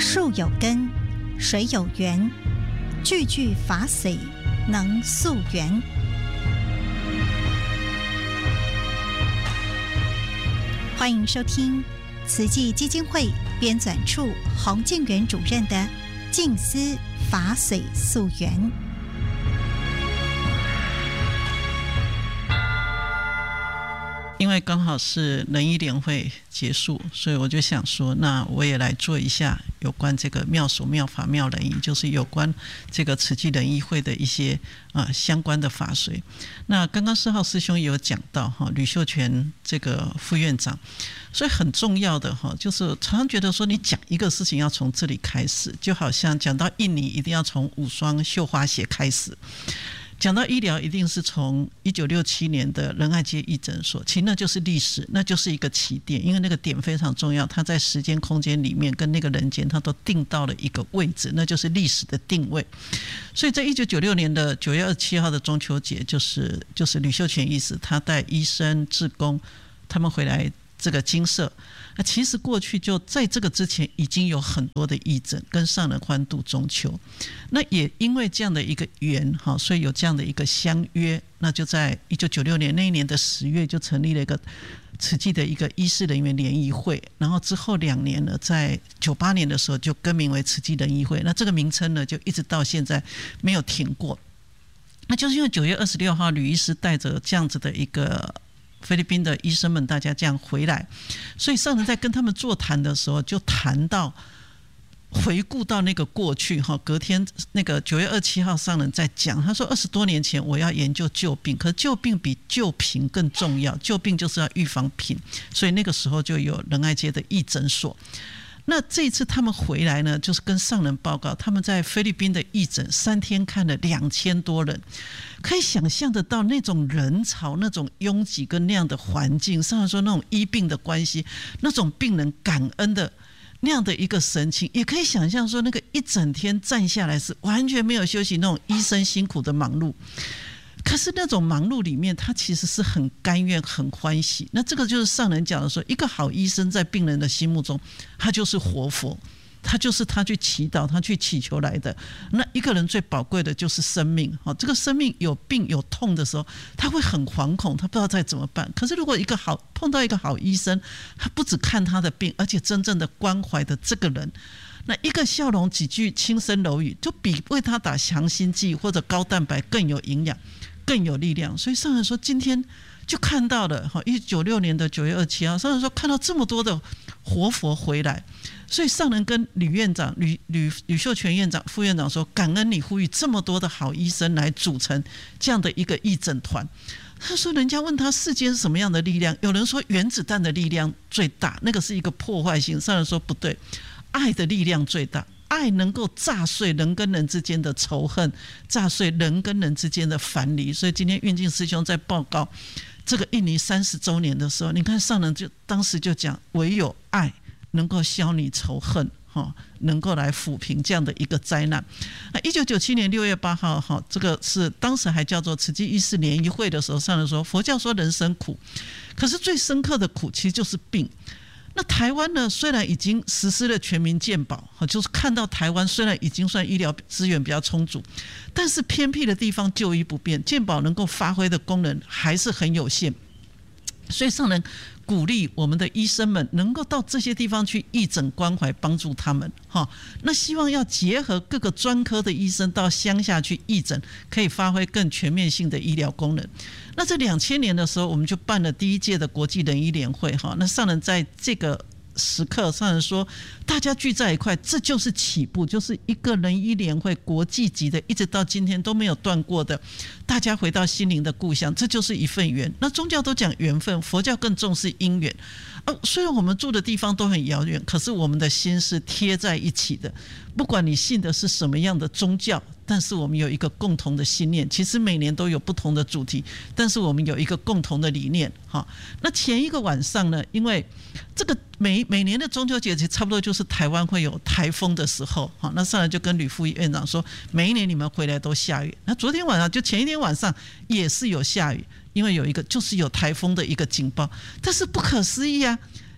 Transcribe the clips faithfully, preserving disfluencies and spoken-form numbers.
树有根，水有源，句句法髓能溯源。欢迎收听慈济基金会编纂处洪敬元主任的《静思法髓溯源》。 因为刚好是仁医联会结束，所以我就想说，那我也来做一下有关这个妙手妙法妙仁医，就是有关这个慈济仁医会的一些啊、呃、相关的法髓。那刚刚四号师兄也有讲到哈，吕秀全这个副院长，所以很重要的哈，就是常常觉得说，你讲一个事情要从这里开始，就好像讲到印尼一定要从五双绣花鞋开始。讲到医疗，一定是从一九六七年的仁爱街义诊所，其实那就是历史，那就是一个起点，因为那个点非常重要，它在时间空间里面跟那个人间，它都定到了一个位置，那就是历史的定位。所以在一九九六年的九月二十七号的中秋节，就是就是吕秀全医师，他带医生、志工他们回来这个精舍。那其实过去就在这个之前已经有很多的义诊跟上人欢度中秋，那也因为这样的一个缘，所以有这样的一个相约，那就在一九九六年那一年的十月就成立了一个慈济的一个医事人员联谊会，然后之后两年呢，在九八年的时候就更名为慈济仁医会，那这个名称呢就一直到现在没有停过。那就是因为九月二十六号吕医师带着这样子的一个菲律宾的医生们，大家这样回来，所以上人在跟他们座谈的时候，就谈到回顾到那个过去哈。隔天那个九月二十七号上人在讲，他说二十多年前我要研究救病，可是救病比救贫更重要，救病就是要预防贫，所以那个时候就有仁爱街的义诊所。那这一次他们回来呢，就是跟上人报告，他们在菲律宾的义诊三天看了两千多人，可以想象得到那种人潮、那种拥挤跟那样的环境，上人说那种医病的关系，那种病人感恩的那样的一个神情，也可以想象说那个一整天站下来是完全没有休息，那种医生辛苦的忙碌。可是那种忙碌里面，他其实是很甘愿、很欢喜。那这个就是上人讲的说，一个好医生在病人的心目中，他就是活佛，他就是他去祈祷、他去祈求来的。那一个人最宝贵的就是生命，这个生命有病有痛的时候，他会很惶恐，他不知道该怎么办。可是如果一个好碰到一个好医生，他不只看他的病，而且真正的关怀的这个人。那一个笑容几句轻声柔语，就比为他打强心剂或者高蛋白更有营养、更有力量。所以上人说，今天就看到了一九九六年的九月二十七号，上人说看到这么多的活佛回来，所以上人跟吕院长、吕吕吕秀全院长、副院长说，感恩你呼吁这么多的好医生来组成这样的一个义诊团。他说，人家问他世间是什么样的力量，有人说原子弹的力量最大，那个是一个破坏性。上人说不对，爱的力量最大，爱能够炸碎人跟人之间的仇恨，炸碎人跟人之间的藩篱。所以今天运镜师兄在报告这个印尼三十周年的时候，你看上人就当时就讲，唯有爱能够消弭仇恨，能够来抚平这样的一个灾难。一九九七年六月八号，这个是当时还叫做慈济医事联谊会的时候，上人说，佛教说人生苦，可是最深刻的苦其实就是病。那台湾呢，虽然已经实施了全民健保，就是看到台湾虽然已经算医疗资源比较充足，但是偏僻的地方就医不便，健保能够发挥的功能还是很有限。所以上人鼓励我们的医生们能够到这些地方去义诊关怀，帮助他们。那希望要结合各个专科的医生到乡下去义诊，可以发挥更全面性的医疗功能。那在两千年的时候，我们就办了第一届的国际仁医联会。那上人在这个时刻，上人说，大家聚在一块，这就是起步，就是一个仁医联会国际级的，一直到今天都没有断过的，大家回到心灵的故乡，这就是一份缘。那宗教都讲缘分，佛教更重视因缘。呃、虽然我们住的地方都很遥远，可是我们的心是贴在一起的。不管你信的是什么样的宗教，但是我们有一个共同的信念。其实每年都有不同的主题，但是我们有一个共同的理念。那前一个晚上呢，因为这个每每年的中秋节差不多就是台湾会有台风的时候，那上来就跟吕副院长说，每一年你们回来都下雨。那昨天晚上就前一天晚上也是有下雨，因为有一个就是有台风的一个警报。但是不可思议啊，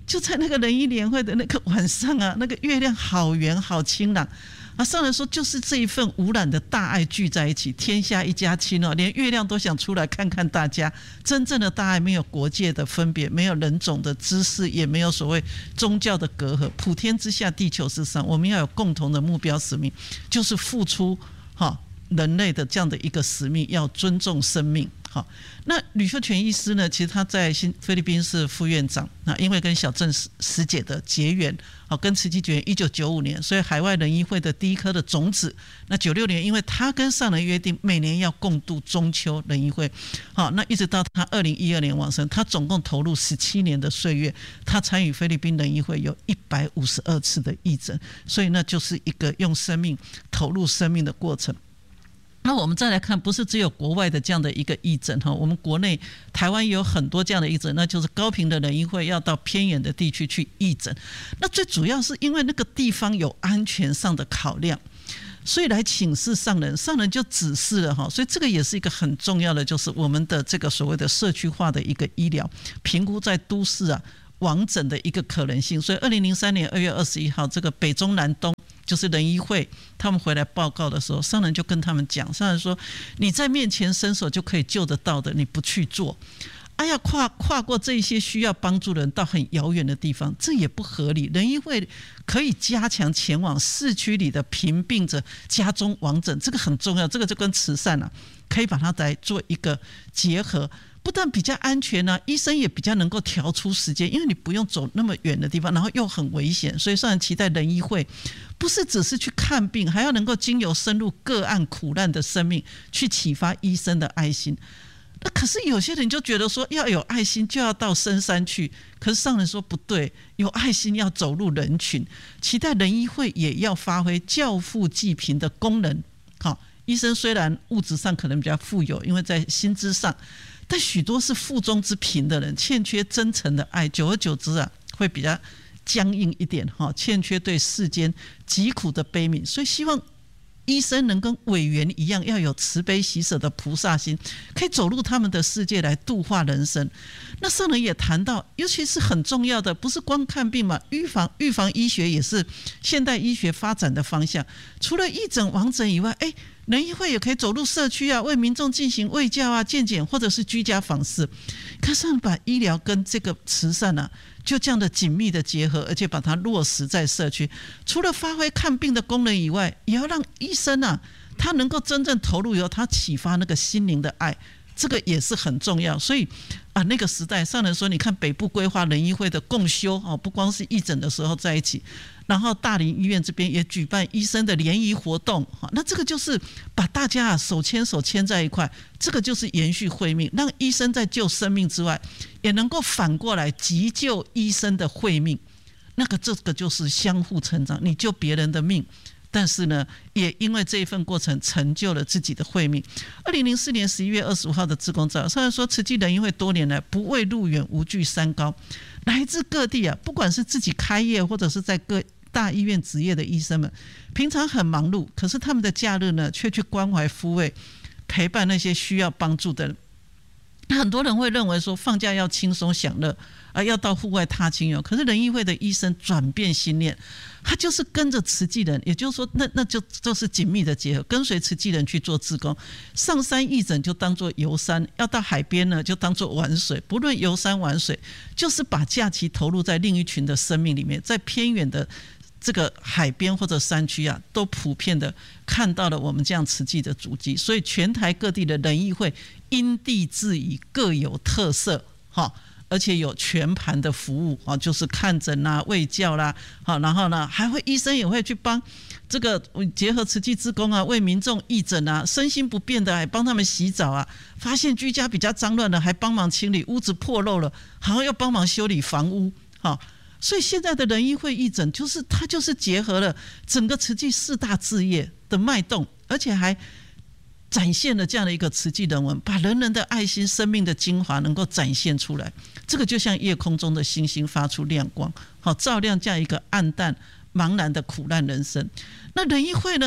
就在那个仁医联会的那个晚上啊，那个月亮好圆好清朗啊，上人说就是这一份无染的大爱聚在一起，天下一家亲哦，连月亮都想出来看看大家。真正的大爱没有国界的分别，没有人种的知识，也没有所谓宗教的隔阂。普天之下，地球之上，我们要有共同的目标使命，就是付出哈人类的这样的一个使命，要尊重生命。好，那吕秀全医师呢？其实他在新菲律宾是副院长，那因为跟小郑师姐的结缘，好，跟慈济结缘，一九九五年，所以海外仁医会的第一颗的种子。那九六年，因为他跟上人约定，每年要共度中秋仁医会，好，那一直到他二零一二年往生，他总共投入十七年的岁月，他参与菲律宾仁医会有一百五十二次的义诊，所以那就是一个用生命投入生命的过程。那我们再来看，不是只有国外的这样的一个义诊哈，我们国内台湾也有很多这样的义诊，那就是高屏的仁医会要到偏远的地区去义诊。那最主要是因为那个地方有安全上的考量，所以来请示上人，上人就指示了哈，所以这个也是一个很重要的，就是我们的这个所谓的社区化的一个医疗评估在都市啊往诊的一个可能性。所以二零零三年二月二十一号，这个北中南东就是仁医会他们回来报告的时候，上人就跟他们讲，上人说你在面前伸手就可以救得到的，你不去做，哎呀，跨跨过这些需要帮助的人到很遥远的地方，这也不合理。仁医会可以加强前往市区里的贫病者家中往诊，这个很重要，这个就跟慈善啊可以把它来做一个结合。不但比较安全啊，医生也比较能够调出时间，因为你不用走那么远的地方，然后又很危险，所以上人期待仁医会不是只是去看病，还要能够经由深入个案苦难的生命去启发医生的爱心。那可是有些人就觉得说要有爱心就要到深山去，可是上人说不对，有爱心要走入人群，期待仁医会也要发挥教富济贫的功能。好，医生虽然物质上可能比较富有，因为在薪资上，但许多是腹中之贫的人，欠缺真诚的爱，久而久之啊，会比较僵硬一点，欠缺对世间疾苦的悲悯，所以希望医生能跟委员一样，要有慈悲喜舍的菩萨心，可以走入他们的世界来度化人生。那上人也谈到，尤其是很重要的，不是光看病嘛，预防预防医学也是现代医学发展的方向。除了义诊往诊以外，哎，仁医会也可以走入社区啊，为民众进行卫教啊、健检或者是居家访视。看上把医疗跟这个慈善啊，就这样的紧密的结合，而且把它落实在社区。除了发挥看病的功能以外，也要让医生啊，他能够真正投入以后，他启发那个心灵的爱，这个也是很重要。所以啊，那个时代上人说，你看北部规划仁医会的共修哦，不光是义诊的时候在一起。然后大林医院这边也举办医生的联谊活动，那这个就是把大家手牵手牵在一块，这个就是延续慧命，让医生在救生命之外，也能够反过来急救医生的慧命，那个这个就是相互成长，你救别人的命，但是呢，也因为这一份过程成就了自己的慧命。二零零四年十一月二十五号的志工照，上人说，慈济仁医会多年来不畏路远，无惧山高，来自各地啊，不管是自己开业或者是在各大医院执业的医生们，平常很忙碌，可是他们的假日呢，却去关怀抚慰陪伴那些需要帮助的人。很多人会认为说放假要轻松享乐啊，要到户外踏青游，可是仁医会的医生转变心念，他就是跟着慈济人，也就是说那那就就是紧密的结合，跟随慈济人去做志工，上山义诊就当作游山，要到海边呢就当作玩水，不论游山玩水，就是把假期投入在另一群的生命里面，在偏远的这个海边或者山区啊，都普遍的看到了我们这样慈济的足迹。所以全台各地的仁医会因地制宜，各有特色，而且有全盘的服务，就是看诊啦、卫教啦，然后呢还会医生也会去帮这个结合慈济志工啊，为民众义诊啊，身心不便的还帮他们洗澡啊，发现居家比较脏乱的还帮忙清理，屋子破漏了好像要帮忙修理房屋。所以现在的仁医会义诊，就是它就是结合了整个慈济四大志业的脉动，而且还展现了这样的一个慈济人文，把人人的爱心、生命的精华能够展现出来。这个就像夜空中的星星发出亮光，好照亮这样一个暗淡茫然的苦难人生。那仁医会呢，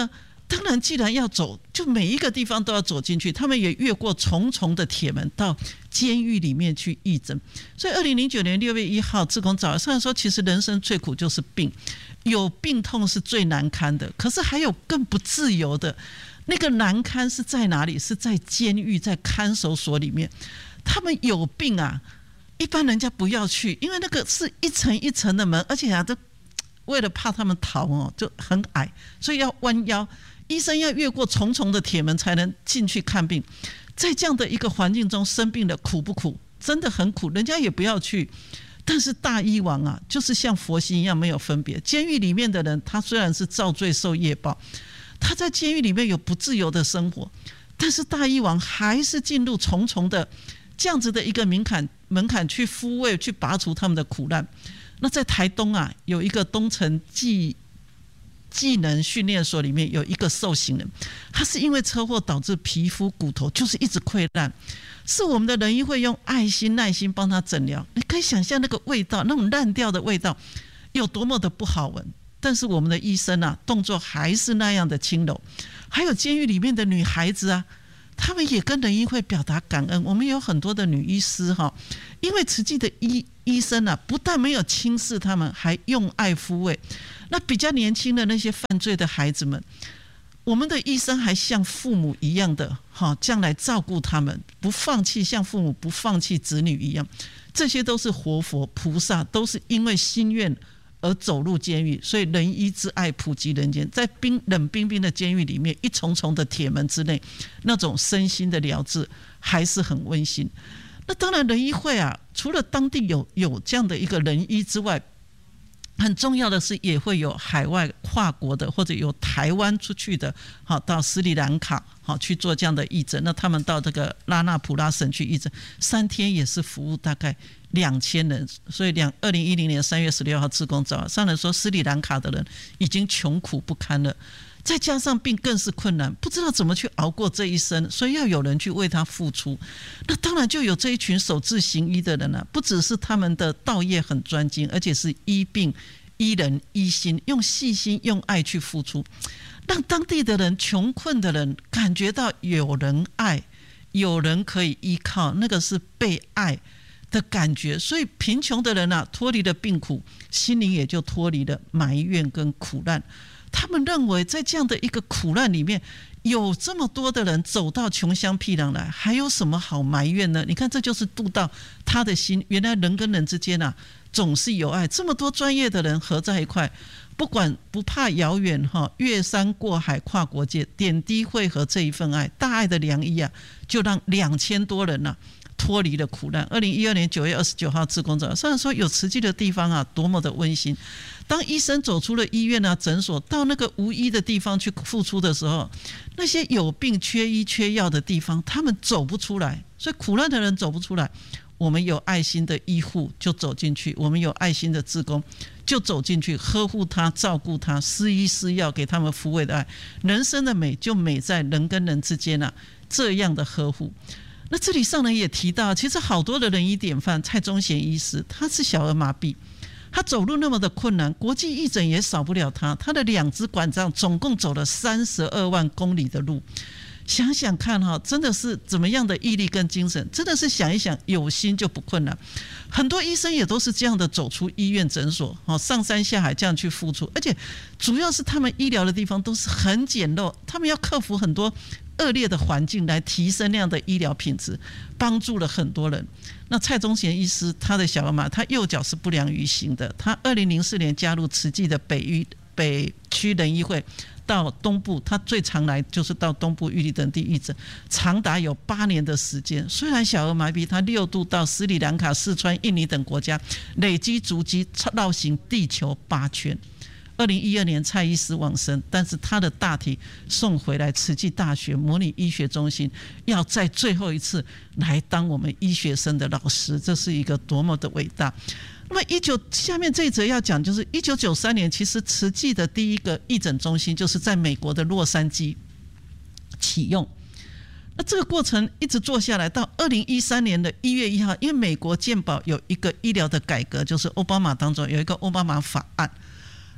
当然既然要走，就每一个地方都要走进去，他们也越过重重的铁门到监狱里面去义诊。所以二零零九年六月一号志工早上说，其实人生最苦就是病，有病痛是最难堪的，可是还有更不自由的，那个难堪是在哪里？是在监狱，在看守所里面。他们有病啊，一般人家不要去，因为那个是一层一层的门，而且啊，都为了怕他们逃哦，就很矮，所以要弯腰。医生要越过重重的铁门才能进去看病。在这样的一个环境中生病了，苦不苦？真的很苦，人家也不要去。但是大医王啊，就是像佛心一样没有分别。监狱里面的人，他虽然是造罪受业报，他在监狱里面有不自由的生活，但是大医王还是进入重重的这样子的一个门槛门槛去抚慰、去拔除他们的苦难。那在台东啊，有一个东城技技能训练所里面有一个受刑人，他是因为车祸导致皮肤骨头就是一直溃烂，是我们的人医会用爱心耐心帮他诊疗。你可以想象那个味道，那种烂掉的味道有多么的不好闻，但是我们的医生啊，动作还是那样的轻柔。还有监狱里面的女孩子啊，他们也跟人医会表达感恩。我们有很多的女医师哈，因为慈济的医医生啊，不但没有轻视他们，还用爱抚慰。那比较年轻的那些犯罪的孩子们，我们的医生还像父母一样的哈，将来照顾他们，不放弃，像父母不放弃子女一样。这些都是活佛菩萨，都是因为心愿而走入监狱，所以仁医之爱普及人间。在冰冷冰冰的监狱里面，一重重的铁门之内，那种身心的疗治还是很温馨。那当然仁医会啊，除了当地有有这样的一个仁医之外，很重要的是也会有海外跨国的，或者有台湾出去的，好到斯里兰卡好去做这样的义诊。那他们到这个拉纳普拉省去义诊，三天也是服务大概两千人。所以两二零一零年三月十六号志工早上来说，斯里兰卡的人已经穷苦不堪了，再加上病更是困难，不知道怎么去熬过这一生，所以要有人去为他付出。那当然就有这一群守志行医的人啊，不只是他们的道业很专精，而且是医病、医人、医心，用细心、用爱去付出，让当地的人、穷困的人感觉到有人爱，有人可以依靠，那个是被爱的感觉。所以贫穷的人啊，脱离了病苦，心灵也就脱离了埋怨跟苦难。他们认为在这样的一个苦难里面，有这么多的人走到穷乡僻壤来，还有什么好埋怨呢？你看，这就是渡到他的心。原来人跟人之间啊，总是有爱。这么多专业的人合在一块，不管不怕遥远哈，越山过海跨国界，点滴汇合这一份爱，大爱的良医啊，就让两千多人啊脱离了苦难。二零一二年九月二十九号志工早虽然说有慈济的地方啊，多么的温馨。当医生走出了医院啊、诊所，到那个无医的地方去付出的时候，那些有病、缺医、缺药的地方，他们走不出来。所以苦难的人走不出来，我们有爱心的医护就走进去，我们有爱心的志工就走进去，呵护他、照顾他，施医施药，给他们抚慰的爱。人生的美就美在人跟人之间啊，这样的呵护。那这里上人也提到，其实好多的仁医典范，蔡宗贤医师，他是小儿麻痹，他走路那么的困难，国际义诊也少不了他。他的两只管脏总共走了三十二万公里的路，想想看哈，真的是怎么样的毅力跟精神，真的是想一想，有心就不困难。很多医生也都是这样的走出医院诊所，上山下海这样去付出，而且主要是他们医疗的地方都是很简陋，他们要克服很多恶劣的环境来提升那样的医疗品质，帮助了很多人。那蔡宗贤医师，他的小儿麻，他右脚是不良于行的。他二零零四年加入慈济的北医北区仁医会，到东部，他最常来就是到东部玉里等地义诊，长达有八年的时间。虽然小儿麻痹，他六度到斯里兰卡、四川、印尼等国家，累积足迹绕行地球八圈。二零一二年蔡医师往生，但是他的大体送回来慈济大学模拟医学中心，要在最后一次来当我们医学生的老师，这是一个多么的伟大。那么一九下面这一则要讲，就是一九九三年，其实慈济的第一个义诊中心就是在美国的洛杉矶启用。那这个过程一直做下来，到二零一三年的一月一号，因为美国健保有一个医疗的改革，就是奥巴马当中有一个奥巴马法案。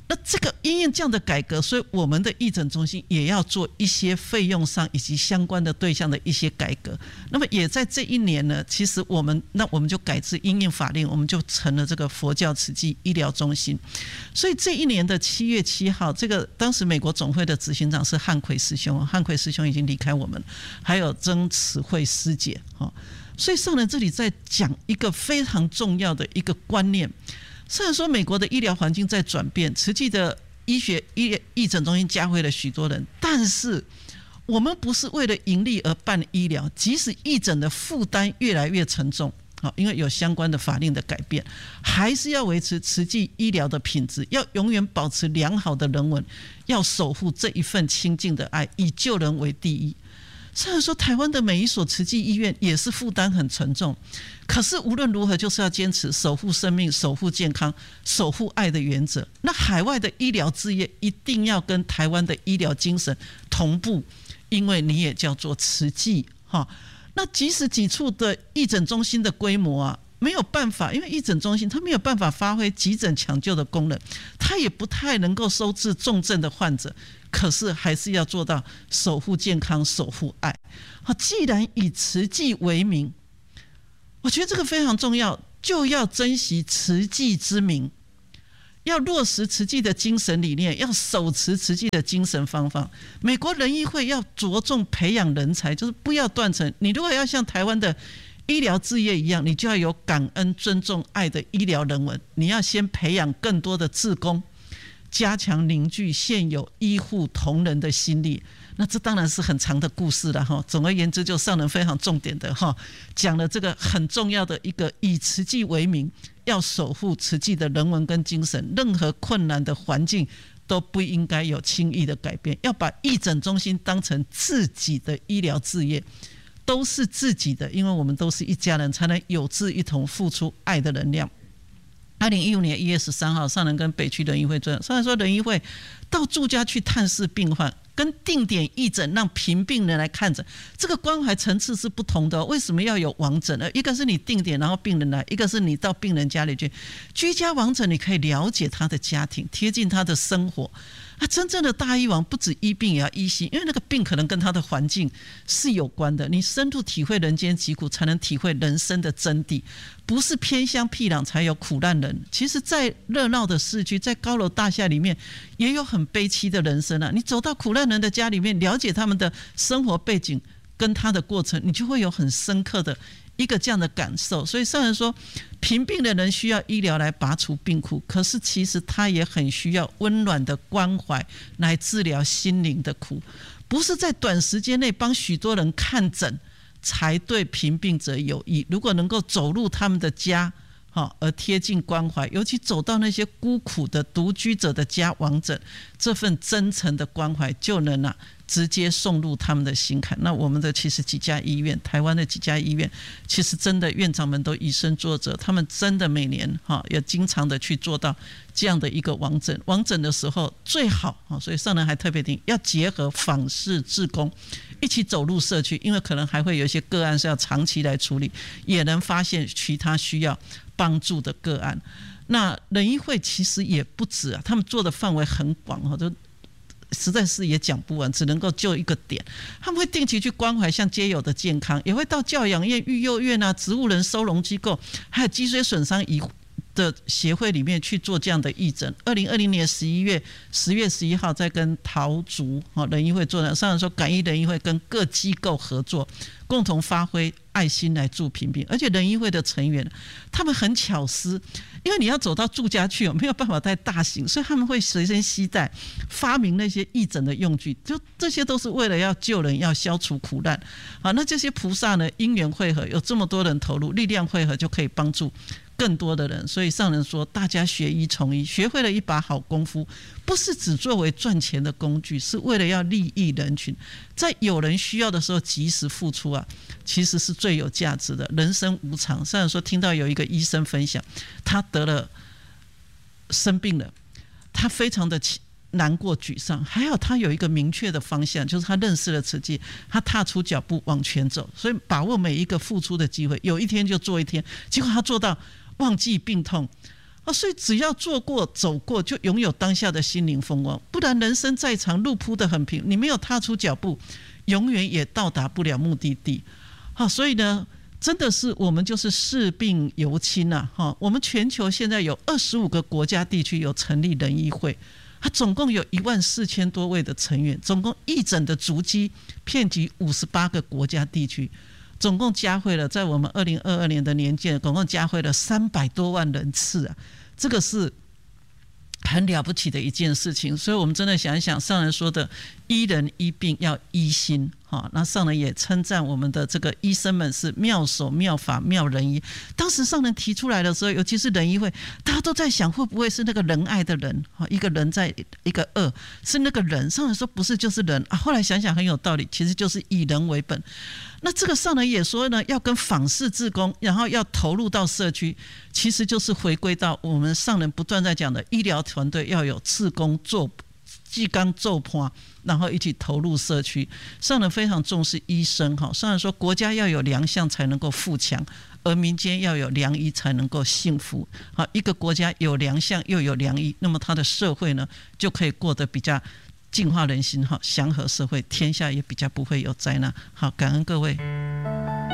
那这个因应这样的改革，所以我们的义诊中心也要做一些费用上以及相关的对象的一些改革。那么也在这一年呢，其实我们那我们就改制因应法令，我们就成了这个佛教慈济医疗中心。所以这一年的七月七号，这个当时美国总会的执行长是汉奎师兄，汉奎师兄已经离开我们，还有曾慈慧师姐。所以上人这里在讲一个非常重要的一个观念。虽然说美国的医疗环境在转变，慈济的医学医义诊中心嘉惠了许多人，但是我们不是为了盈利而办医疗，即使义诊的负担越来越沉重，因为有相关的法令的改变，还是要维持慈济医疗的品质，要永远保持良好的人文，要守护这一份清净的爱，以救人为第一。虽然说台湾的每一所慈济医院也是负担很沉重，可是无论如何就是要坚持守护生命、守护健康、守护爱的原则。那海外的医疗事业一定要跟台湾的医疗精神同步，因为你也叫做慈济。那即使几处的义诊中心的规模啊，没有办法，因为义诊中心它没有办法发挥急诊抢救的功能，它也不太能够收治重症的患者，可是还是要做到守护健康、守护爱。既然以慈济为名，我觉得这个非常重要，就要珍惜慈济之名，要落实慈济的精神理念，要手持慈济的精神方法。美国人医会要着重培养人才，就是不要断层。你如果要像台湾的医疗事业一样，你就要有感恩、尊重、爱的医疗人文。你要先培养更多的志工，加强凝聚现有医护同仁的心力。那这当然是很长的故事了哈。总而言之，就上人非常重点的哈，讲了这个很重要的一个以慈济为名，要守护慈济的人文跟精神，任何困难的环境都不应该有轻易的改变，要把义诊中心当成自己的医疗事业，都是自己的，因为我们都是一家人，才能有志一同付出爱的能量。二零一五年一月十三号，上人跟北区人医会专上人说，人医会到住家去探视病患，跟定点义诊让贫病人来看诊，这个关怀层次是不同的。为什么要有往诊呢？一个是你定点然后病人来，一个是你到病人家里去居家往诊，你可以了解他的家庭，贴近他的生活。啊，真正的大医王不止医病也要医心，因为那个病可能跟他的环境是有关的。你深入体会人间疾苦，才能体会人生的真谛。不是偏乡僻壤才有苦难人，其实在热闹的市区，在高楼大厦里面也有很悲凄的人生啊。你走到苦难人的家里面，了解他们的生活背景跟他的过程，你就会有很深刻的一个这样的感受。所以上人说，贫病的人需要医疗来拔除病苦，可是其实他也很需要温暖的关怀来治疗心灵的苦。不是在短时间内帮许多人看诊才对贫病者有益，如果能够走入他们的家而贴近关怀，尤其走到那些孤苦的独居者的家往诊，这份真诚的关怀就能啊直接送入他们的心坎。那我们的其实几家医院，台湾的几家医院，其实真的院长们都以身作则，他们真的每年也经常的去做到这样的一个往诊。往诊的时候最好，所以上人还特别提要结合访视志工一起走入社区，因为可能还会有一些个案是要长期来处理，也能发现其他需要帮助的个案。那人医会其实也不止啊，他们做的范围很广，就实在是也讲不完，只能够就一个点。他们会定期去关怀像街友的健康，也会到教养院、育幼院啊、植物人收容机构，还有脊髓损伤遗的协会里面去做这样的义诊。二零二零年十一月十月十一号，在跟桃竹人医会做的，上人说感医人医会跟各机构合作，共同发挥爱心来助贫病。而且人医会的成员他们很巧思，因为你要走到住家去，没有办法带大型，所以他们会随身携带，发明那些义诊的用具，就这些都是为了要救人，要消除苦难。好，那这些菩萨呢，因缘汇合，有这么多人投入，力量汇合，就可以帮助更多的人。所以上人说，大家学医从医，学会了一把好功夫，不是只作为赚钱的工具，是为了要利益人群，在有人需要的时候及时付出啊，其实是最有价值的。人生无常，上人说听到有一个医生分享，他得了生病了，他非常的难过沮丧，还好他有一个明确的方向，就是他认识了慈济，他踏出脚步往前走，所以把握每一个付出的机会，有一天就做一天。结果他做到忘记病痛， 啊，所以只要做过走过，就拥有当下的心灵风光。不然人生再长，路铺得很平，你没有踏出脚步，永远也到达不了目的地。好，所以呢，真的是我们就是视病由亲啊！哈，我们全球现在有二十五个国家地区有成立人医会，它总共有一万四千多位的成员，总共义诊的足迹遍及五十八个国家地区。总共加会了，在我们二零二二年的年鉴，总共加会了三百多万人次啊！这个是很了不起的一件事情，所以我们真的想一想，上人说的医人医病要医心，那上人也称赞我们的这个医生们是妙手妙法妙仁医。当时上人提出来的时候，尤其是仁医会，大家都在想会不会是那个仁爱的人，一个人在一个恶，是那个人。上人说不是，就是人啊。后来想想很有道理，其实就是以人为本。那这个上人也说呢，要跟访视志工，然后要投入到社区，其实就是回归到我们上人不断在讲的医疗团队要有志工做技刚做伴，然后一起投入社区。上人非常重视医生，上人说国家要有良相才能够富强，而民间要有良医才能够幸福。好，一个国家有良相又有良医，那么它的社会呢就可以过得比较净化人心，祥和社会，天下也比较不会有灾难。好，感恩各位。